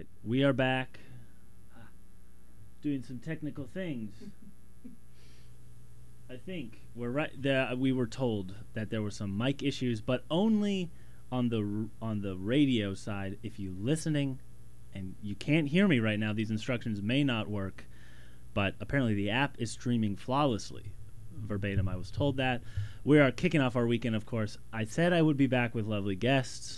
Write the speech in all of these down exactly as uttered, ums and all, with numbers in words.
right. We are back doing some technical things. I think we're right. There, we were told that there were some mic issues, but only on the on the radio side. If you're listening and you can't hear me right now, these instructions may not work. But apparently the app is streaming flawlessly. Verbatim, I was told that. We are kicking off our weekend, of course. I said I would be back with lovely guests.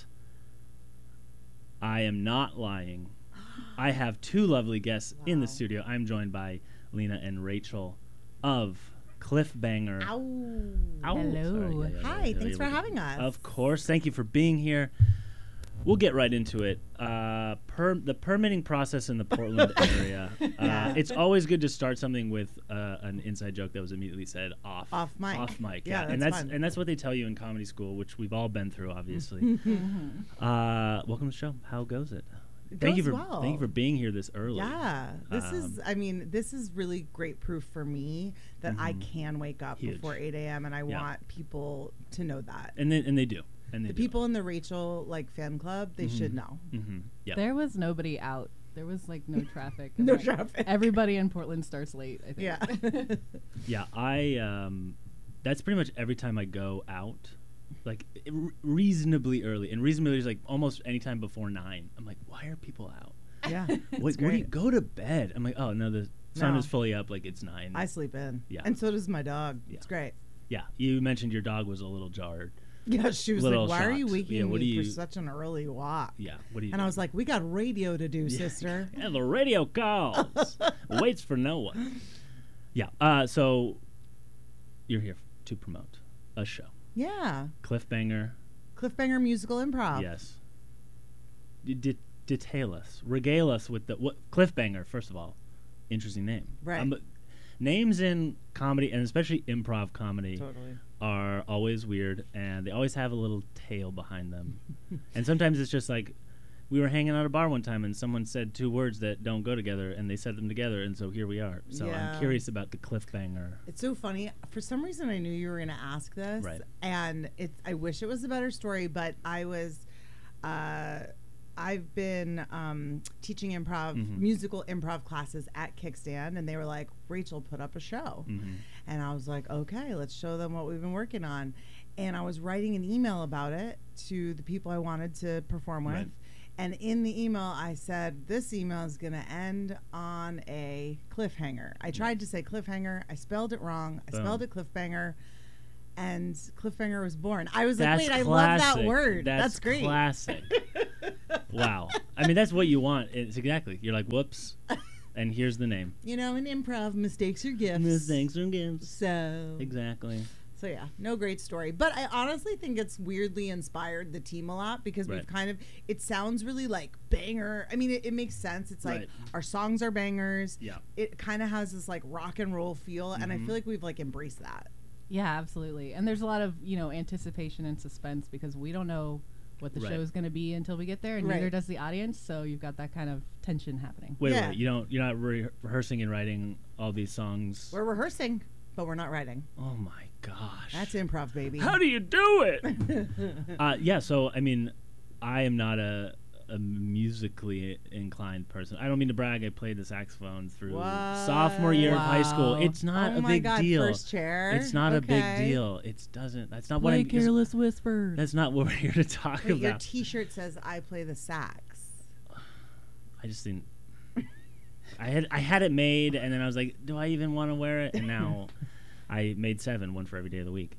I am not lying. I have two lovely guests wow. in the studio. I'm joined by Lena and Rachel of Cliffbanger. Ow. Ow. Hello. Sorry, yeah, yeah, Hi, yeah, thanks yeah, for yeah. having us. Of course. Thank you for being here. We'll get right into it. Uh, per, the permitting process in the Portland area. Uh, it's always good to start something with uh, an inside joke that was immediately said off. Off mic. Off mic. Yeah, Yeah, that's and that's fun. and that's what they tell you in comedy school, which we've all been through, obviously. Mm-hmm. uh, welcome to the show. How goes it? It thank goes you for well. thank you for being here this early. Yeah, this Um, is. I mean, this is really great proof for me that I Mhm. can wake up Huge. before eight a.m. and I Yeah. want people to know that. And they and they do. And they The do. people in the Rachel like fan club, they Mhm. should know. Mm-hmm. Yeah. There was nobody out. There was like no traffic. No Like, traffic. Everybody in Portland starts late, I think. Yeah. Yeah, I um that's pretty much every time I go out, like r- reasonably early, and reasonably early is like almost any time before nine. I'm like, why are people out? Yeah. Wait, It's what do you great. go to bed? I'm like, oh no, the sun No. is fully up, like it's nine. I sleep in. Yeah. And so does my dog. Yeah. It's great. yeah, you mentioned your dog was a little jarred. Yeah, she was Little like, "Why are you shocked. waking Yeah, what me do for you- such an early walk?" Yeah, what do you? And do? I was like, "We got radio to do, Yeah. sister." Yeah, the radio calls, waits for no one. Yeah, uh, so you're here to promote a show, Yeah. Cliffbanger. Cliffbanger musical improv. Yes. D- de- detail us, regale us with the what Cliffbanger. First of all, interesting name. Right. Um, but names in comedy, and especially improv comedy, Totally. are always weird, and they always have a little tale behind them. And sometimes it's just like, we were hanging out at a bar one time, and someone said two words that don't go together, and they said them together, and so here we are. So Yeah. I'm curious about the Cliffbanger. It's so funny. For some reason, I knew you were going to ask this, Right. and it. I wish it was a better story, but I was. Uh, I've been um, teaching improv, Mhm. musical improv classes at Kickstand, and they were like, "Rachel, put up a show," Mm-hmm. and I was like, "Okay, let's show them what we've been working on." And I was writing an email about it to the people I wanted to perform with. Right. And in the email, I said, this email is going to end on a cliffhanger. I tried to say cliffhanger. I spelled it wrong. I Boom. spelled it cliffbanger. And cliffbanger was born. I was That's like, wait, I love that classic. word. That's, That's, great. classic. Wow. I mean, that's what you want. It's exactly. You're like, whoops, and here's the name. You know, in improv, mistakes are gifts. Mistakes and gifts. So, Exactly. so yeah, no great story. But I honestly think it's weirdly inspired the team a lot because Right. we've kind of, it sounds really like banger. I mean, it, it makes sense. It's like Right. our songs are bangers. Yeah. It kind of has this like rock and roll feel. And I Mhm. feel like we've like embraced that. Yeah, absolutely. And there's a lot of, you know, anticipation and suspense because we don't know what the Right. show is going to be until we get there, and Right. neither does the audience. So you've got that kind of tension happening. Wait, Yeah. wait. You don't. You're not re- rehearsing and writing all these songs. We're rehearsing, but we're not writing. Oh my gosh. That's improv, baby. How do you do it? uh, yeah. So I mean, I am not a, a musically inclined person. I don't mean to brag. I played the saxophone through What? sophomore year of high school. Wow. It's not oh a my big God, deal. first chair. It's not a big Okay. deal. It doesn't. That's not what Play I'm. because Careless Whispers. That's not what we're here to talk Wait, your about. T-shirt says "I play the sax." I just didn't. I had I had it made, and then I was like, do I even want to wear it? And now I made seven, one for every day of the week.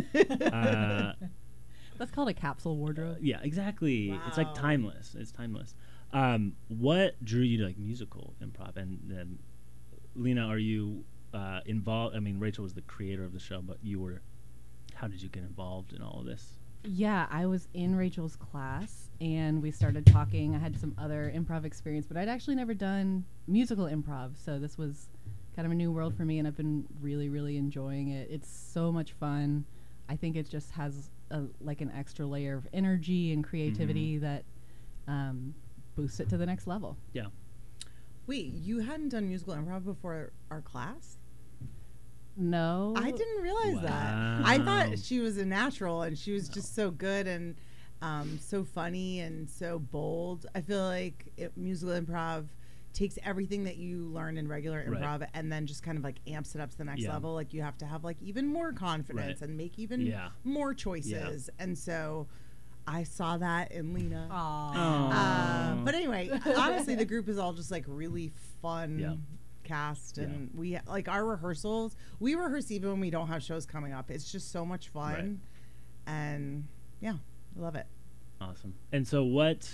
uh, That's called a capsule wardrobe. yeah, exactly. It's like Wow. timeless. It's timeless. Um, what drew you to like musical improv? And then, Lena, are you uh, involved? I mean, Rachel was the creator of the show, but you were. How did you get involved in all of this? Yeah, I was in Rachel's class and we started talking. I had some other improv experience, but I'd actually never done musical improv. So this was kind of a new world for me and I've been really, really enjoying it. It's so much fun. I think it just has a, like an extra layer of energy and creativity that um, boosts it to the next level. Yeah. Wait, you hadn't done musical improv before our class? No. I didn't realize that. I thought she was a natural and she was just so good. And um, so funny and so bold. I feel like it, musical improv takes everything that you learn in regular Right. improv and then just kind of like amps it up to the next Yeah. level. Like you have to have like even more confidence Right. and make even Yeah. more choices. And so I saw that in Lena. Aw. Uh, Aw. but anyway, honestly, the group is all just like really fun Yeah. cast, and we like our rehearsals. We rehearse even when we don't have shows coming up. It's just so much fun, Right. and yeah, I love it. Awesome. And so what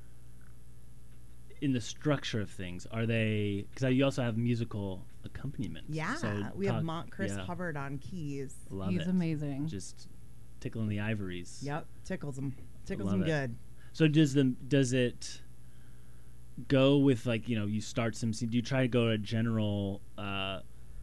in the structure of things are they, because you also have musical accompaniment. Yeah, So we talk- have Mont Chris yeah, Hubbard on keys. Love He's it. amazing. Just tickling the ivories. Yep, tickles them, tickles Love them it. good. So does the does it go with like, you know, you start some scene, do you try to go to a general uh,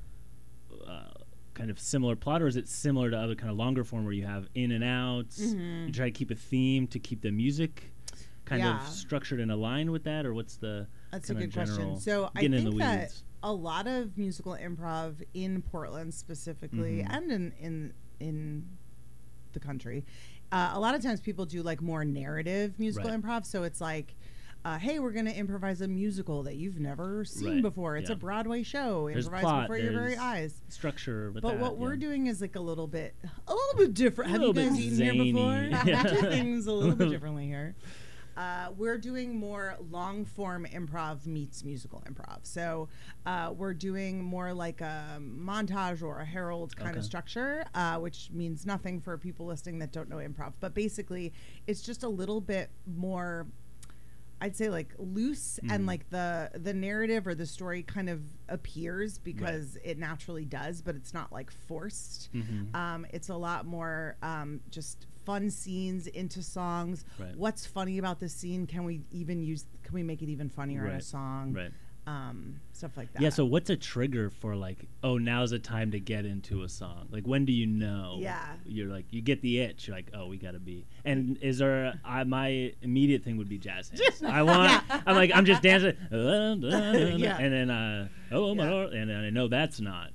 uh, kind of similar plot, or is it similar to other kind of longer form where you have in and outs? Mhm. You try to keep a theme to keep the music kind Yeah. of structured and aligned with that, or what's the That's a kinda good question. general- So I getting in think the that weeds? a lot of musical improv in Portland specifically, Mhm. and in in in the country, uh, a lot of times people do like more narrative musical Right. improv. So it's like, uh, hey, we're going to improvise a musical that you've never seen Right. before. It's Yeah. a Broadway show. There's Improvise plot, before your very there's eyes. structure with But that, what we're yeah. doing is like a little bit, a little bit different. A Have you little guys bit eaten zany. here before? Yeah. We do things a little bit differently here. Uh, we're doing more long form improv meets musical improv. So uh, we're doing more like a montage or a herald kind Okay. of structure, uh, which means nothing for people listening that don't know improv. But basically, it's just a little bit more, I'd say, like loose, Mm. and like the the narrative or the story kind of appears because it naturally does, but it's not like forced. Mhm. Um, it's a lot more um, just fun scenes into songs. Right. What's funny about this scene? Can we even use? Can we make it even funnier in a Right. song? Right. Um, stuff like that. Yeah, so what's a trigger for like, oh, now's the time to get into a song? Like, when do you know? Yeah. You're like, you get the itch. You're like, oh, we got to be. And is there, a, I, my immediate thing would be jazz hands. I want, I'm like, I'm just dancing. Yeah. And then, uh, oh, my Yeah. Lord. And then I know that's not.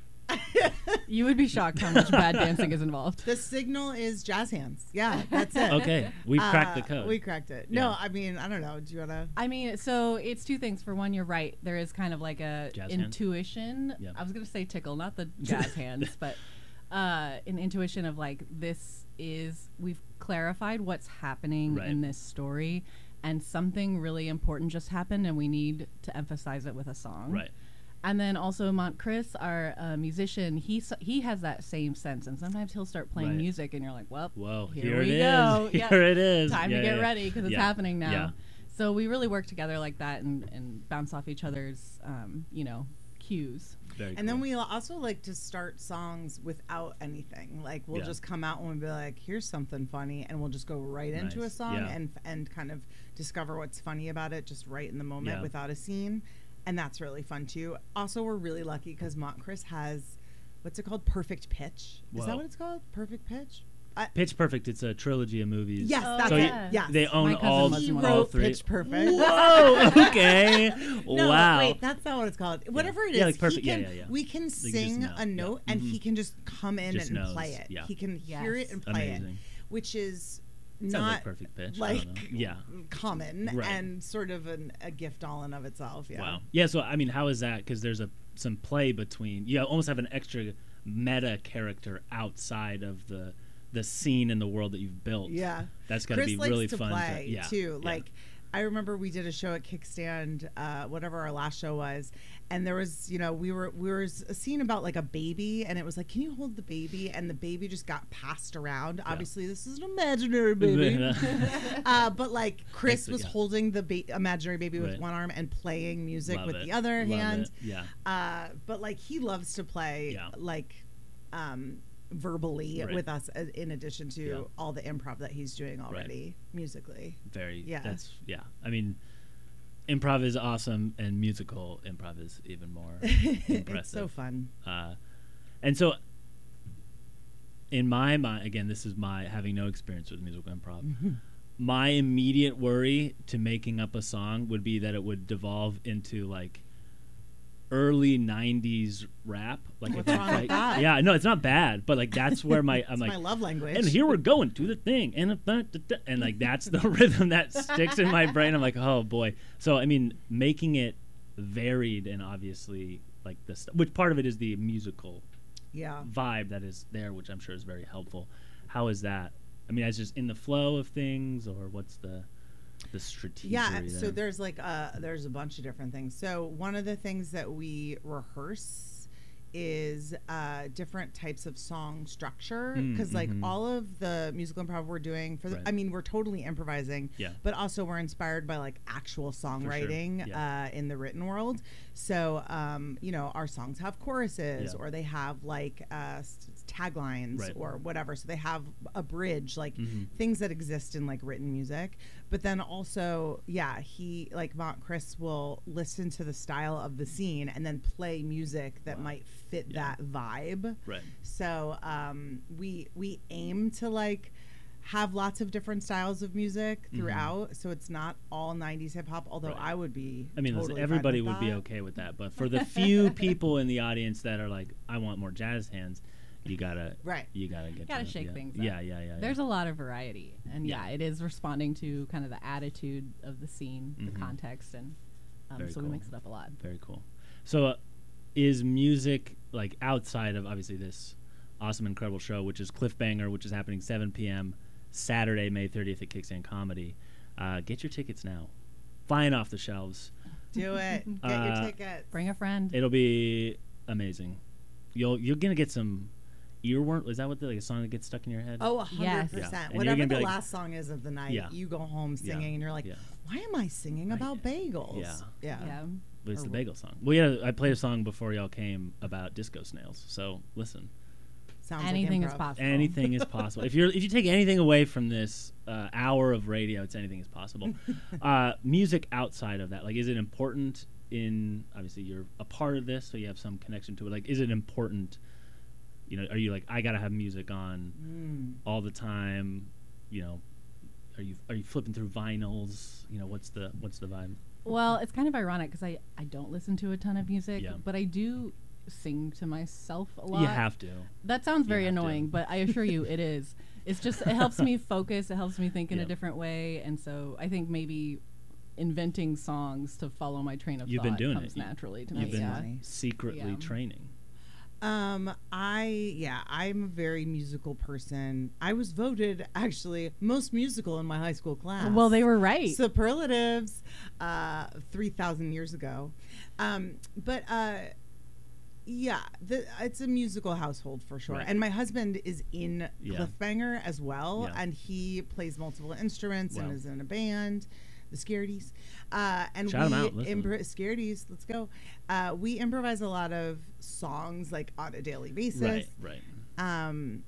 You would be shocked how much bad dancing is involved. The signal is jazz hands. Yeah, that's it. Okay. We've cracked the Uh, code. We cracked it. No, Yeah. I mean, I don't know. Do you wanna? I mean, so it's two things. For one, you're right. There is kind of like a Jazz hands? intuition. Yeah. I was gonna say tickle, not the jazz hands, but uh, an intuition of like this is we've clarified what's happening Right. in this story, and something really important just happened, and we need to emphasize it with a song. Right. And then also Mont Chris, our uh, musician, he s- he has that same sense, and sometimes he'll start playing Right. music, and you're like, well, Whoa, here, here, we it go. is. Yeah. Here it is. Time Yeah, to get yeah. ready because it's Yeah. happening now. Yeah. So we really work together like that and, and bounce off each other's, um, you know, cues. Very And then cool. we also like to start songs without anything. Like we'll Yeah. just come out and we'll be like, "Here's something funny," and we'll just go right into a Nice. song Yeah. and and kind of discover what's funny about it, just right in the moment Yeah. without a scene, and that's really fun too. Also, we're really lucky because Mont Chris has, what's it called? Perfect Pitch. Is Whoa. that what it's called? Perfect Pitch. I, Pitch Perfect. It's a trilogy of movies. yes, Oh, that's So it. you- Yes, They own My cousin all, was he in one. all wrote three. Pitch Perfect. Whoa. Okay. No, wow. wait, that's not what it's called. Whatever it is, Yeah, like perfect- he yeah, can, yeah, yeah. we can just sing know. a note Yeah. and Mhm. he can just come in Just and knows. play it. Yeah. He can hear Yes. it and play Amazing. it, which is Sounds not like perfect pitch. I don't know. like Yeah. common Right. and sort of an, a gift all in of itself. Yeah. Wow. Yeah. So I mean, how is that? Because there's a some play between. You almost have an extra meta character outside of the the scene in the world that you've built. Yeah. That's got to Chris be likes really to fun. play to, yeah. too. yeah. Like I remember we did a show at Kickstand, uh, whatever our last show was, and there was, you know, we were we were s- a scene about like a baby, and it was like, can you hold the baby? And the baby just got passed around. Obviously, this is an imaginary baby, uh, but like Chris Excellent, was yeah. holding the ba- imaginary baby with Right. one arm and playing music Love with it. the other Love hand. it. Yeah. Uh, but like he loves to play Yeah. like um, verbally Right. with us, uh, in addition to Yeah. all the improv that he's doing already musically. Very. Yeah. That's yeah. I mean, improv is awesome, and musical improv is even more impressive. It's so fun. Uh, and so, in my mind, again, this is my having no experience with musical improv. Mm-hmm. My immediate worry to making up a song would be that it would devolve into like early nineties rap. Like What's if wrong I- with that? Yeah, no, it's not bad, but like that's where my I'm It's like my love language. and here we're going to the thing and a- da- da- da- and like that's the rhythm that sticks in my brain. I'm like, oh boy. So I mean, making it varied and obviously like the st- which part of it is the musical yeah. vibe that is there, which I'm sure is very helpful. How is that? I mean, it's just in the flow of things, or what's the the strategy? Yeah, there? so there's like uh there's a bunch of different things. So one of the things that we rehearse is uh different types of song structure, Mm, because like mhm. all of the musical improv we're doing for the, Right. I mean, we're totally improvising, Yeah. but also we're inspired by like actual songwriting Yeah. uh in the written world. So um you know, our songs have choruses, Yeah. or they have like uh s- taglines, Right. or whatever, so they have a bridge, like Mhm. things that exist in like written music. But then also, yeah, he like Mont Chris will listen to the style of the scene and then play music that Wow. might fit Yeah. that vibe. Right. So um we we aim to like have lots of different styles of music throughout, so it's not all nineties hip hop, although Mm-hmm. Right. I would be I mean, listen, totally fine everybody with would be that. okay with that, but for the few people in the audience that are like, I want more jazz hands, you gotta Right. you gotta get Gotta to, shake yeah. things up. Yeah, yeah, yeah. There's yeah. a lot of variety, and yeah, Yeah. it is responding to kind of the attitude of the scene, Mhm. the context, and um, Very so cool. we mix it up a lot. Very cool. So, uh, is music like outside of obviously this awesome, incredible show, which is Cliffbanger, which is happening seven p.m. Saturday, May thirtieth at Kickstand Comedy? Uh, get your tickets now, flying off the shelves. Do it. Get Uh, your tickets. Bring a friend. It'll be amazing. You'll you're gonna get some earworm. Is that what the, like a song that gets stuck in your head? Oh, a hundred Yes. Yeah. percent. And you're Whatever gonna be the like- last song is of the night, Yeah. you go home Yeah. singing, and you're like, Yeah. "Why am I singing I- about bagels?" Yeah. yeah. Yeah. But it's or the wh- bagel song. Well, yeah, I played a song before y'all came about disco snails. So listen. Sounds Anything like is improv. possible. Anything is possible. If you're if you take anything away from this uh, hour of radio, it's anything is possible. uh, music outside of that, like, is it important? In obviously you're a part of this, so you have some connection to it. Like, is it important? You know, are you like, I gotta have music on Mm. all the time? You know, are you are you flipping through vinyls? You know, what's the what's the vibe? Well, it's kind of ironic because I, I don't listen to a ton of music, Yeah. but I do sing to myself a lot. You have to. That sounds very You have to. annoying, but I assure you it is. It's just, it helps me focus. It helps me think in Yeah. a different way. And so I think maybe inventing songs to follow my train of You've thought been doing comes it. You- naturally to You've me. been Yeah. funny. secretly Yeah. training. Um, I yeah, I'm a very musical person. I was voted actually most musical in my high school class. Well, they were right. Superlatives, uh, three thousand years ago. Um, but uh, yeah, the, it's a musical household for sure. Right. And my husband is in Yeah. Cliffbanger as well, Yeah. and he plays multiple instruments and Wow. is in a band. The Scaredies. Uh, and Shout 'em we out, listen. impro- Scaredies, let's go. Uh, we improvise a lot of songs like on a daily basis. Right, right. Um,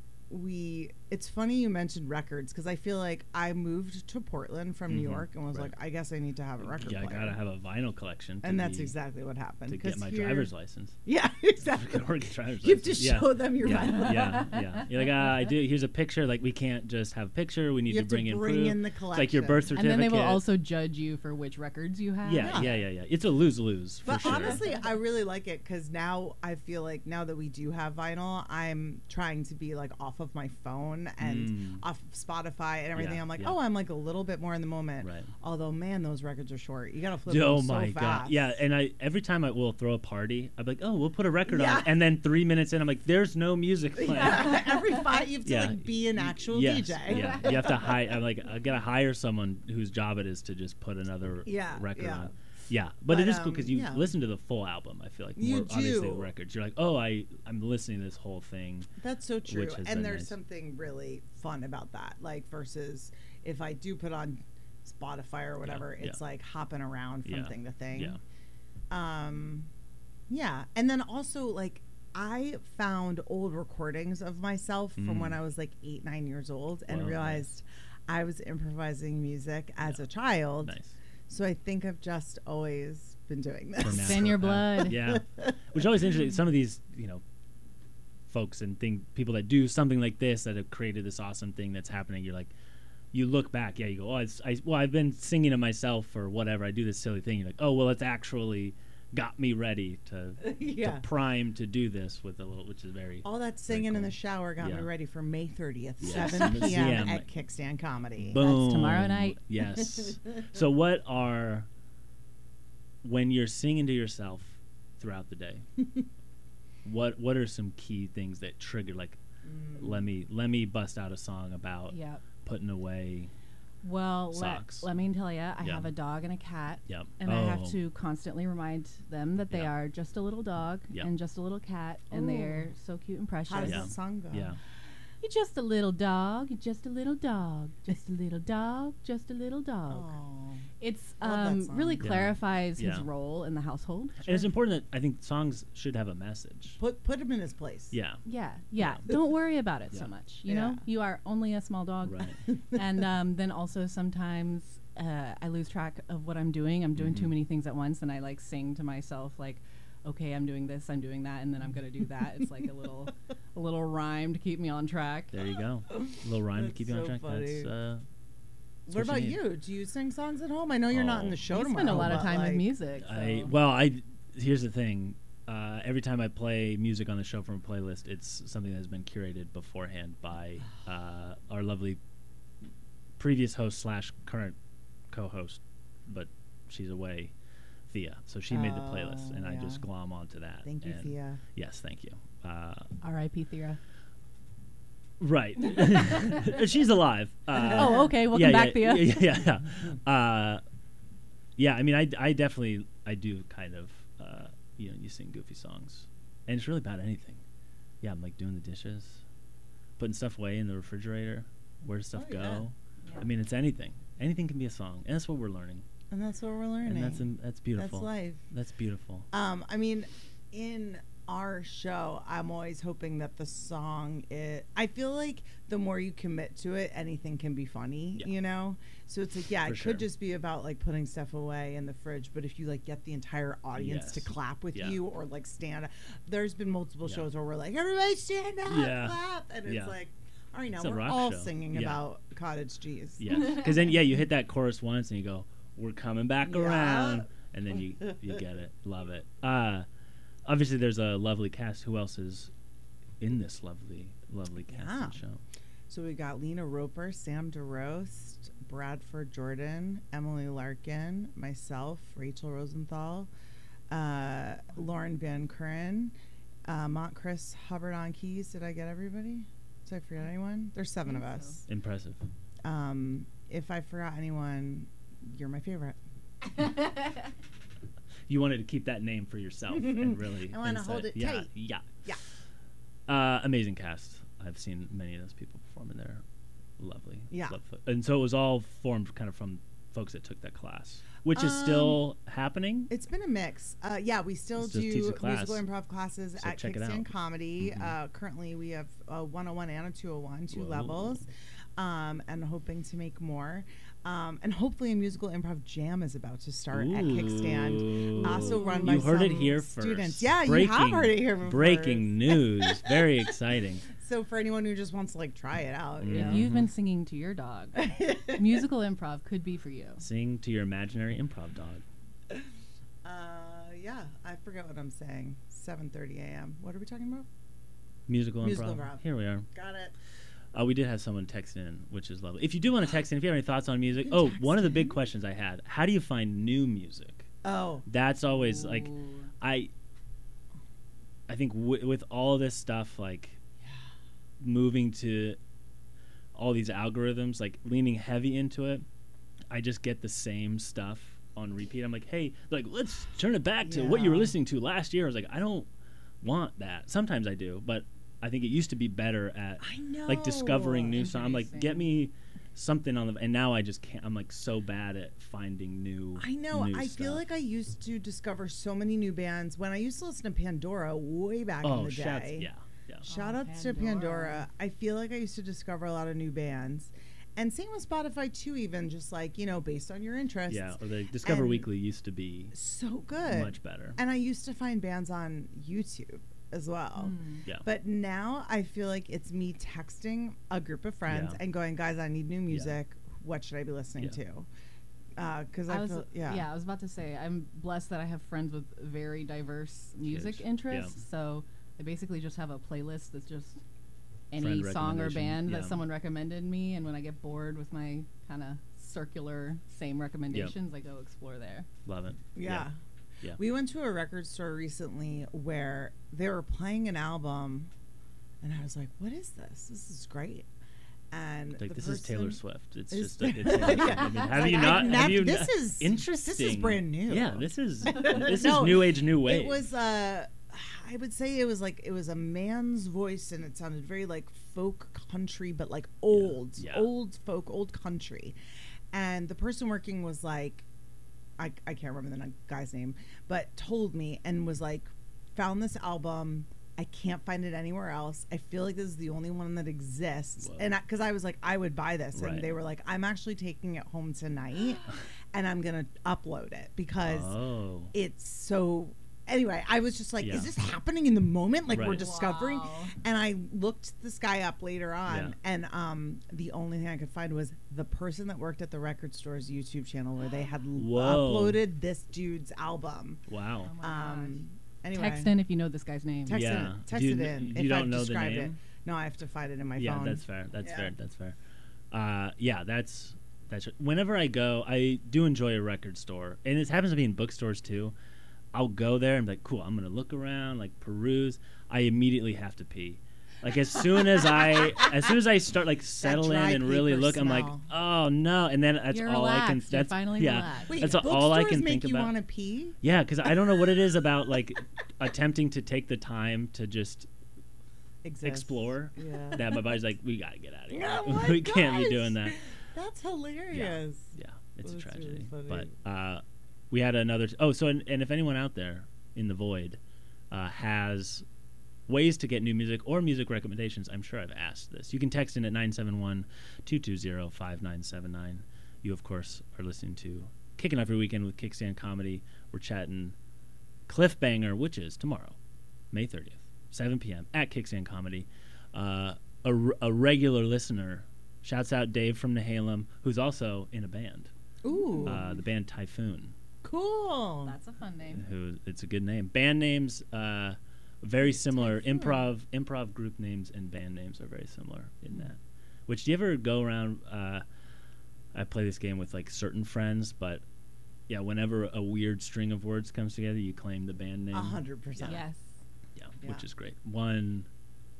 we it's funny you mentioned records, because I feel like I moved to Portland from New Mhm, York and was right. like, I guess I need to have a record Yeah, I player. gotta have a vinyl collection. to and that's be- exactly what happened. to 'cause get my here- driver's license. Yeah, exactly. Or get driver's You have to license. Yeah. show them your yeah, vinyl. yeah, yeah. You're like, uh, I do. Here's a picture. Like, we can't just have a picture. We need You to have bring to in bring proof. in the It's like your collection. birth and certificate. then they will also judge you for which records you have. Yeah, yeah, yeah, yeah. It's a lose lose for But sure. honestly, I really like it, because now I feel like now that we do have vinyl, I'm trying to be like off of my phone and Mm. off of Spotify and everything. Yeah, I'm like, yeah. oh, I'm like a little bit more in the moment. Right. Although, man, those records are short. You gotta flip Oh them so my fast. god! Yeah, and I every time I will throw a party, I'm like, oh, we'll put a record Yeah. on, and then three minutes in, I'm like, there's no music playing. Yeah, every five you have to Yeah. like be an actual yes, D J. Yeah, you have to hire. I'm like, I gotta hire someone whose job it is to just put another Yeah, record yeah. on. Yeah, but, it But, is cool because um, you yeah. listen to the full album. I feel like You more obviously do. the records. You're like, oh, I I'm listening to this whole thing. That's so true. Which has And been there's nice. something really fun about that. Like versus if I do put on Spotify or whatever, yeah. it's like hopping around from Yeah, thing to thing. Yeah, Um yeah. And then also like I found old recordings of myself from Mm. when I was like eight, nine years old and Wow, realized I was improvising music as Yeah. a child. nice. So I think I've just always been doing For this. now. It's in your blood. Yeah, which is always interesting. Some of these, you know, folks and think people that do something like this that have created this awesome thing that's happening. You're like, you look back, yeah, you go, oh, it's, I, well, I've been singing to myself or whatever. I do this silly thing. You're like, oh, well, it's actually got me ready to, Yeah. to prime to do this with a little, which is very. All that singing cool. in the shower got Yeah. me ready for May thirtieth, Yes. seven p.m. Yeah. at Kickstand Comedy. Boom. tomorrow night. Yes. So what are, when you're singing to yourself throughout the day, what what are some key things that trigger, like, Mm. let me let me bust out a song about Yep. putting away. Well, let, Socks. let me tell you, I Yeah. have a dog and a cat, Yep. and I have Oh. to constantly remind them that they Yeah. are just a little dog Yeah. and just a little cat, and Ooh. they're so cute and precious. How does Yeah. the song go? Yeah. You're just a little dog. You're just a little dog. Just a little dog. Just a little dog. Oh. It's Love that um, song. really Yeah. clarifies his Yeah. role in the household. And it's important that I think songs should have a message. Put put him in his place. Yeah. Yeah, Yeah. yeah. Don't worry about it Yeah. so much. You Yeah. know, you are only a small dog. Right. And um, then also sometimes uh, I lose track of what I'm doing. I'm doing too Mhm. many things at once, and I like sing to myself like, okay, I'm doing this, I'm doing that, and then I'm gonna do that. It's like a little, a little rhyme to keep me on track. There you go. A little rhyme to That's keep you on so track. funny. That's uh What what about you you, need. Do you sing songs at home? I know you're not in Oh. the show You tomorrow. spend a lot of but, time with like, music. I so- well, I here's the thing. Uh, every time I play music on the show from a playlist, it's something that has been curated beforehand by uh, our lovely previous host slash current co-host, but she's away, Thea. So she made the playlist, and Oh, I yeah. just glom onto that. Thank you, and Thea. Yes, thank you. Uh, R I P Thera. right, she's alive. Uh, Oh, okay. Welcome yeah, back, yeah, Thea. Yeah, yeah, yeah. Uh, yeah, I mean, I, I definitely, I do kind of, uh, you know, you sing goofy songs. And it's really about anything. Yeah, I'm like doing the dishes, putting stuff away in the refrigerator. Where does stuff Oh, go? yeah. I mean, it's anything. Anything can be a song. And that's what we're learning. And that's what we're learning. And that's, um, that's beautiful. That's life. That's beautiful. Um, I mean, in our show, I'm always hoping that the song is. I feel like the more you commit to it, anything can be funny. Yeah. You know, so it's like, yeah, For it sure. could just be about like putting stuff away in the fridge, but if you like get the entire audience to Yes. clap with Yeah. you or like stand up, there's been multiple Yeah. shows where we're like, everybody stand up, Yeah. clap, and it's Yeah. like, all right, now It's a we're rock all show. singing Yeah. about cottage cheese. Yeah. Because then, yeah, you hit that chorus once and you go, we're coming back Yeah. around. And then you, you get it. Love it. Uh, obviously, there's a lovely cast. Who else is in this lovely, lovely cast Yeah. and show? So we got Lena Roper, Sam DeRost, Bradford Jordan, Emily Larkin, myself, Rachel Rosenthal, uh, Lauren Van Kuren, uh, Mont Chris Hubbard on keys. Did I get everybody? Did I forget anyone? There's seven of think so. us. Impressive. Um, if I forgot anyone, you're my favorite. You wanted to keep that name for yourself and really. I wanna inside- hold it yeah, tight. Yeah. Yeah. Uh, amazing cast. I've seen many of those people perform, and they're lovely. Yeah. Love fo- and so it was all formed kind of from folks that took that class, which is Um, still happening. It's been a mix. Uh, yeah, we still Still teach do the class. musical improv classes So at check it Kickstand out. Comedy. Mhm. Uh, currently, we have a one oh one and a two oh one, two Whoa. levels, um, and hoping to make more. Um, and hopefully, a musical improv jam is about to start at Kickstand. Also run by You heard it some here first. students. Yeah, breaking, you have heard it here before. Breaking news. Very exciting. So for anyone who just wants to like try it out, you Mhm. If know. you've been singing to your dog, musical improv could be for you. Sing to your imaginary improv dog. Uh, yeah, I forget what I'm saying. seven thirty a.m. What are we talking about? Musical, Musical improv. improv. Here we are. Got it. Uh, we did have someone text in, which is lovely. If you do want to text in, if you have any thoughts on music, You oh, can one of the text big in. questions I had: how do you find new music? Oh, That's always like Ooh. I. I think w- with all this stuff, like moving to all these algorithms, like leaning heavy into it, I just get the same stuff on repeat. I'm like, hey, like let's turn it back to what you were Yeah. listening to last year. I was like, I don't want that. Sometimes I do, but I think it used to be better at I know. like discovering new songs. I'm like, get Introducing. me something on the, and now I just can't. I'm like so bad at finding new. I know. new I feel stuff. like I used to discover so many new bands when I used to listen to Pandora way back in oh, the shouts, day. yeah, yeah. Shout Oh, outs to Pandora. Pandora. I feel like I used to discover a lot of new bands. And same with Spotify too, even just like, you know, based on your interests. Yeah, or the Discover And Weekly used to be So good. much better. And I used to find bands on YouTube as well. Mm. Yeah. But now I feel like it's me texting a group of friends Yeah. and going, guys, I need new music. What should I be listening Yeah. to? Because I I, was, feel yeah. yeah, I was about to say I'm blessed that I have friends with very diverse music Huge. interests. Yeah. So I basically just have a playlist that's just Friend any song or recommendation, band yeah. that someone recommended me, and when I get bored with my kind of circular same recommendations, I go explore there. Love it. Yeah. Yeah. We went to a record store recently where they were playing an album, and I was like, "What is this? This is great." And Like the this is Taylor person Swift. It's is- just. A, it's Taylor Swift. I mean, have Like, you I've not? nev- have you this not- is interesting. This is brand new. Yeah. This is. This No, is new age, new wave. It was uh I would say it was like it was a man's voice, and it sounded very like folk country, but like old, Yeah. old folk, old country. And the person working was like, I I can't remember the guy's name, but told me and was like, found this album. I can't find it anywhere else. I feel like this is the only one that exists. Whoa. And because I, I was like, I would buy this. Right. And they were like, I'm actually taking it home tonight and I'm going to upload it because Oh. it's so. Anyway, I was just like, Yeah. is this happening in the moment? Like we're Right. discovering? Wow. And I looked this guy up later on, Yeah. and um, the only thing I could find was the person that worked at the record store's YouTube channel where they had l- Whoa. uploaded this dude's album. Wow. Oh my Um, anyway, Text in if you know this guy's name. Text Yeah. it, text Do you it kn- in. you if don't I've know the described it. name? No, I have to find it in my Yeah, phone. that's fair. That's Yeah. fair. That's fair. Uh, yeah, that's that's. Whenever I go, I do enjoy a record store, and it happens to be in bookstores too. I'll go there and be like, cool, I'm gonna look around, like peruse. I immediately have to pee. Like as soon as I, as soon as I start like settle in dry and really paper look, I'm like, smell. oh no, and then that's You're all I can. relaxed. You're That's finally yeah. relaxed. Wait, That's all I bookstores can make think you about. want to pee? Yeah, because I don't know what it is about like attempting to take the time to just Exists. explore. Yeah. That my body's like, we gotta get out of here. Oh my we can't be gosh. doing that. That's hilarious. Yeah, it's That's a really tragedy. funny. But uh, we had another. T- oh, so and, and if anyone out there in the void uh, has ways to get new music or music recommendations, I'm sure I've asked this. You can text in at nine seven one, two two zero, five nine seven nine. You, of course, are listening to Kicking Every Weekend with Kickstand Comedy. We're chatting Cliffbanger, which is tomorrow, May thirtieth, seven p.m. at Kickstand Comedy. Uh, a, r- a regular listener shouts out Dave from Nehalem, who's also in a band, Ooh, uh, the band Typhoon. cool. That's a fun name. Who it's a good name. Band names uh, very similar. Typhoon. Improv improv group names and band names are very similar in that. Which do you ever go around? Uh, I play this game with like certain friends, but yeah, whenever a weird string of words comes together, you claim the band name. A hundred percent. Yes. Yeah, Yeah. which is great. One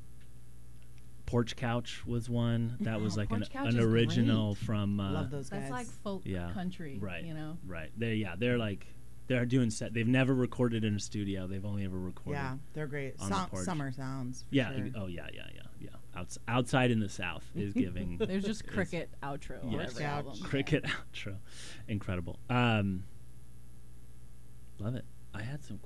porch couch was one that was Oh, like an, Porch Couch an is original from uh, Love those That's guys. like folk Yeah. country, right, you know? right. They yeah, they're like they're doing set. They've never recorded in a studio. They've only ever recorded. yeah, they're great. on the So- porch. summer sounds. for Yeah. sure. ex- Oh yeah. Yeah. Yeah. Yeah. Outs- outside in the South is giving. There's just is- cricket outro on Yes. every Couch. album. Cricket outro, incredible. Um, love it. I had some